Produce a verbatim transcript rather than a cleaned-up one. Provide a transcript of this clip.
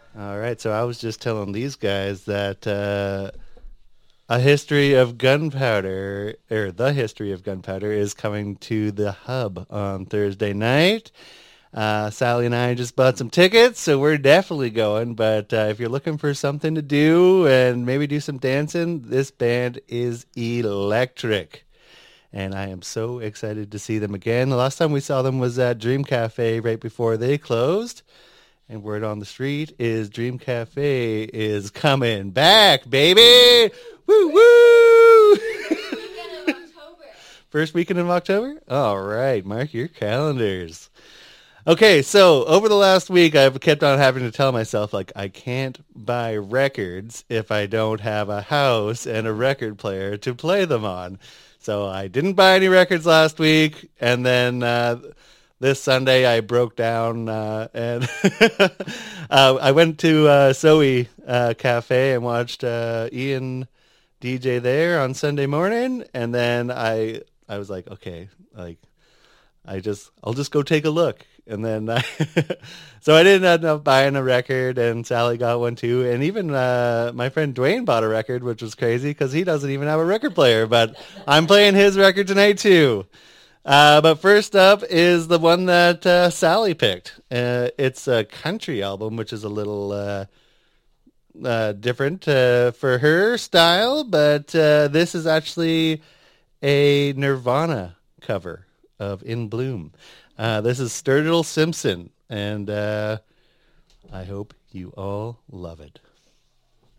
All right, so I was just telling these guys that uh, a history of gunpowder, or the history of gunpowder, is coming to the Hub on Thursday night. Uh, Sally and I just bought some tickets, so we're definitely going. But uh, if you're looking for something to do and maybe do some dancing, this band is electric. And I am so excited to see them again. The last time we saw them was at Dream Cafe right before they closed. And word on the street is Dream Cafe is coming back, baby! Woo woo! First weekend of October. First weekend of October? All right, mark your calendars. Okay, so over the last week, I've kept on having to tell myself, like, I can't buy records if I don't have a house and a record player to play them on. So I didn't buy any records last week, and then uh, this Sunday I broke down uh, and uh, I went to uh, Soe uh, Cafe and watched uh, Ian D J there on Sunday morning, and then I I was like, okay, like I just I'll just go take a look, and then I, so I didn't end up buying a record, and Sally got one too, and even uh, my friend Dwayne bought a record, which was crazy because he doesn't even have a record player, but I'm playing his record tonight too. Uh, but first up is the one that uh, Sally picked. Uh, it's a country album, which is a little uh, uh, different uh, for her style, but uh, this is actually a Nirvana cover of In Bloom. Uh, this is Sturgill Simpson, and uh, I hope you all love it.